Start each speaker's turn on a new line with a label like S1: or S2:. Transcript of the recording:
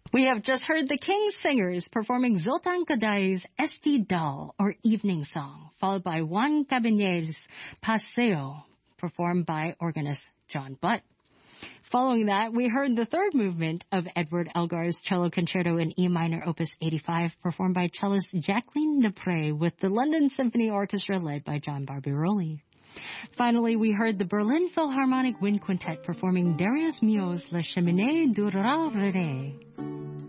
S1: We have just heard the King Singers performing Zoltan Kadai's Esti Dal, or Evening Song, followed by Juan Cabanilles' Paseo, performed by organist John Butt. Following that, we heard the third movement of Edward Elgar's Cello Concerto in E minor, Opus 85, performed by cellist Jacqueline Dupre with the London Symphony Orchestra led by John Barbirolli. Finally, we heard the Berlin Philharmonic Wind Quintet performing Darius Milhaud's La Cheminée du Rare.